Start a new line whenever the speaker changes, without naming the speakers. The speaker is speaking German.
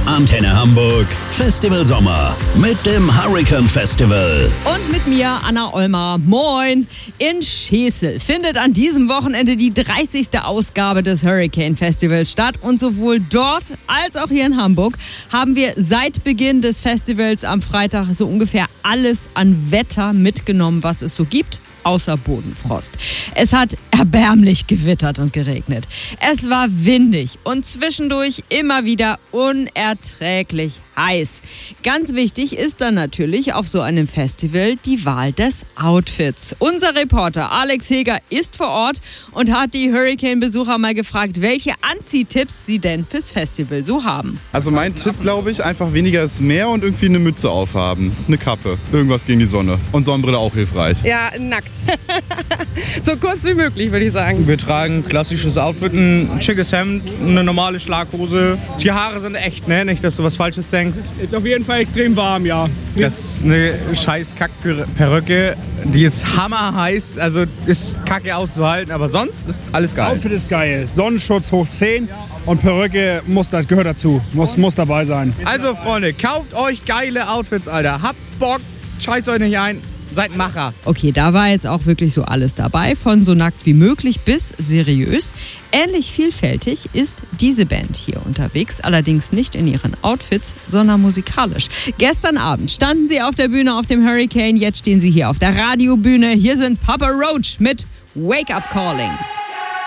Antenne Hamburg Festival Sommer mit dem Hurricane Festival.
Und mit mir, Anna Olmer. Moin! In Schesel findet an diesem Wochenende die 30. Ausgabe des Hurricane Festivals statt. Und sowohl dort als auch hier in Hamburg haben wir seit Beginn des Festivals am Freitag so ungefähr alles an Wetter mitgenommen, was es so gibt. Außer Bodenfrost. Es hat erbärmlich gewittert und geregnet. Es war windig und zwischendurch immer wieder unerträglich heiß. Ganz wichtig ist dann natürlich auf so einem Festival die Wahl des Outfits. Unser Reporter Alex Heger ist vor Ort und hat die Hurricane-Besucher mal gefragt, welche Anziehtipps sie denn fürs Festival so haben.
Also mein Tipp, glaube ich, einfach weniger ist mehr und irgendwie eine Mütze aufhaben. Eine Kappe, irgendwas gegen die Sonne. Und Sonnenbrille auch hilfreich.
Ja, nackt. So kurz wie möglich, würde ich sagen.
Wir tragen ein klassisches Outfit, ein schickes Hemd, eine normale Schlaghose. Die Haare sind echt, ne? Nicht, dass du was Falsches denkst.
Ist auf jeden Fall extrem warm, ja.
Das ist eine scheiß Kack-Perücke. Die ist hammerheiß, also ist kacke auszuhalten, aber sonst ist alles geil.
Outfit ist geil. Sonnenschutz hoch 10 und Perücke gehört dazu. Muss dabei sein.
Also Freunde, kauft euch geile Outfits, Alter. Habt Bock, scheißt euch nicht ein. Seid Macher.
Okay, da war jetzt auch wirklich so alles dabei, von so nackt wie möglich bis seriös. Ähnlich vielfältig ist diese Band hier unterwegs, allerdings nicht in ihren Outfits, sondern musikalisch. Gestern Abend standen sie auf der Bühne auf dem Hurricane, jetzt stehen sie hier auf der Radiobühne. Hier sind Papa Roach mit Wake Up Calling.